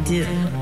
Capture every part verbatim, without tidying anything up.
do.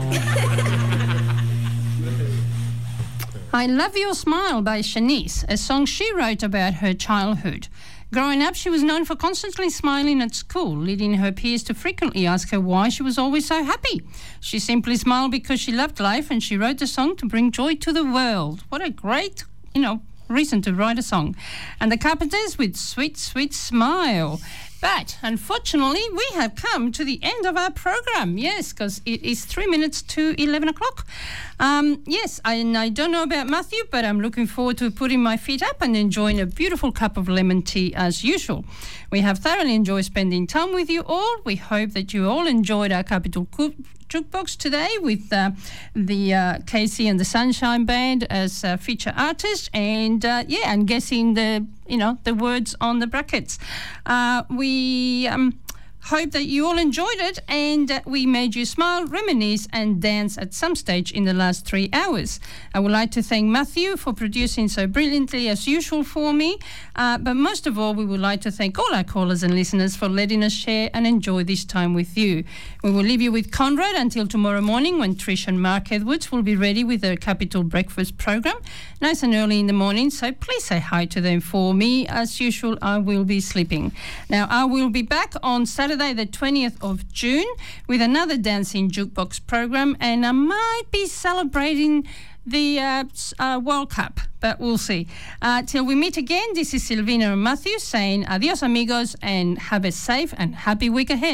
I Love Your Smile by Shanice, a song she wrote about her childhood. Growing up, she was known for constantly smiling at school, leading her peers to frequently ask her why she was always so happy. She simply smiled because she loved life, and she wrote the song to bring joy to the world. What a great, you know, reason to write a song. And the Carpenters with Sweet, Sweet Smile. But unfortunately, we have come to the end of our program. Yes, because it is three minutes to eleven o'clock. Um, yes, I, and I don't know about Matthew, but I'm looking forward to putting my feet up and enjoying a beautiful cup of lemon tea as usual. We have thoroughly enjoyed spending time with you all. We hope that you all enjoyed our Capital Jukebox today with uh, the uh, Casey and the Sunshine Band as uh, feature artists, and uh, yeah, and guessing the you know the words on the brackets. Uh, we um, hope that you all enjoyed it, and uh, we made you smile, reminisce, and dance at some stage in the last three hours. I would like to thank Matthew for producing so brilliantly as usual for me, uh, but most of all, we would like to thank all our callers and listeners for letting us share and enjoy this time with you. We will leave you with Conrad until tomorrow morning, when Trish and Mark Edwards will be ready with their Capital Breakfast program, nice and early in the morning, so please say hi to them for me. As usual, I will be sleeping. Now, I will be back on Saturday the twentieth of June with another Dancing Jukebox program, and I might be celebrating the uh, uh, World Cup, but we'll see. Uh, till we meet again, this is Silvina and Matthew saying adios amigos, and have a safe and happy week ahead.